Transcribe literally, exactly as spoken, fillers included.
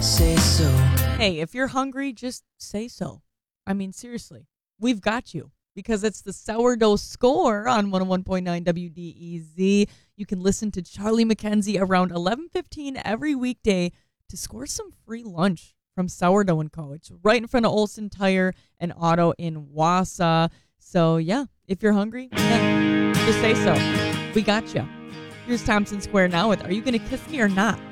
say so. Hey, if you're hungry, just say so. I mean, seriously, we've got you because it's the Sourdough Score on one oh one point nine W D E Z. You can listen to Charlie McKenzie around eleven fifteen every weekday to score some free lunch from Sourdough and Co. It's right in front of Olson Tire and Auto in Wausau. So, yeah, if you're hungry, yeah, just say so. We got you. Here's Thompson Square now with Are You Gonna Kiss Me or Not?